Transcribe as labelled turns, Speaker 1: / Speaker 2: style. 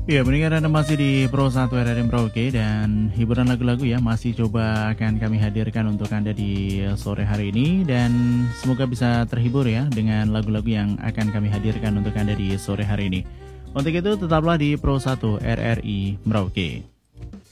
Speaker 1: Ya, pendengar Anda masih di Pro 1 RRI Merauke dan hiburan lagu-lagu ya masih coba akan kami hadirkan untuk Anda di sore hari ini dan semoga bisa terhibur ya dengan lagu-lagu yang akan kami hadirkan untuk Anda di sore hari ini. Untuk itu tetaplah di Pro 1 RRI Merauke.